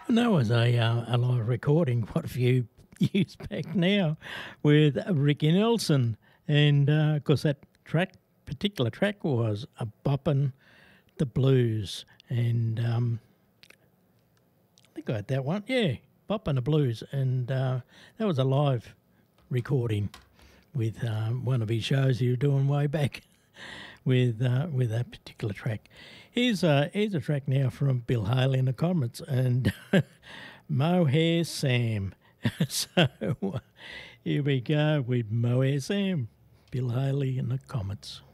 And that was a live recording quite a few years back now with Ricky Nelson. And of course, that particular track was a Boppin' the Blues. And I think I had that one. Yeah, Boppin' the Blues. And that was a live recording with one of his shows he was doing way back with that particular track. Here's a track now from Bill Haley and the Comets and Mohair Sam. So here we go with Mohair Sam, Bill Haley and the Comets.